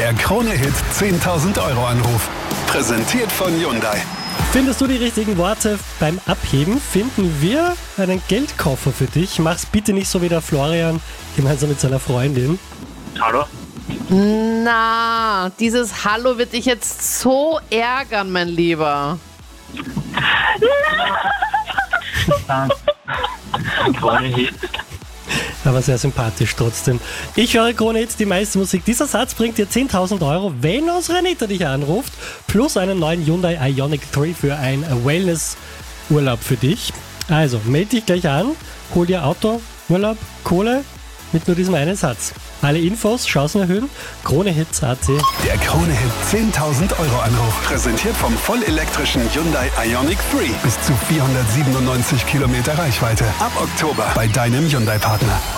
Der Krone-Hit 10.000 Euro Anruf. Präsentiert von Hyundai. Findest du die richtigen Worte beim Abheben, finden wir einen Geldkoffer für dich. Mach's bitte nicht so wie der Florian gemeinsam mit seiner Freundin. Hallo? Na, dieses Hallo wird dich jetzt so ärgern, mein Lieber. Krone-Hit. Aber sehr sympathisch trotzdem. Ich höre Krone Hits, die meiste Musik. Dieser Satz bringt dir 10.000 Euro, wenn unsere Anita dich anruft, plus einen neuen Hyundai Ioniq 3 für ein Wellness-Urlaub für dich. Also, melde dich gleich an, hol dir Auto, Urlaub, Kohle mit nur diesem einen Satz. Alle Infos, Chancen erhöhen, KroneHits.at. Der Krone-Hit 10.000 Euro Anruf. Präsentiert vom vollelektrischen Hyundai Ioniq 3. Bis zu 497 Kilometer Reichweite. Ab Oktober bei deinem Hyundai-Partner.